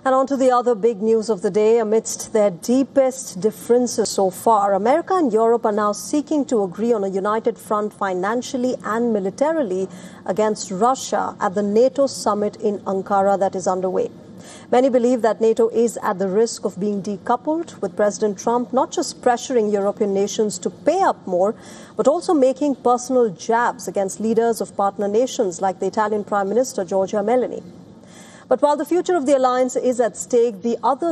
And on to the other big news of the day. Amidst their deepest differences so far, America and Europe are now seeking to agree on a united front financially and militarily against Russia at the NATO summit in Ankara that is underway. Many believe that NATO is at the risk of being decoupled, with President Trump not just pressuring European nations to pay up more, but also making personal jabs against leaders of partner nations like the Italian Prime Minister Giorgia Meloni. But while the future of the alliance is at stake, the other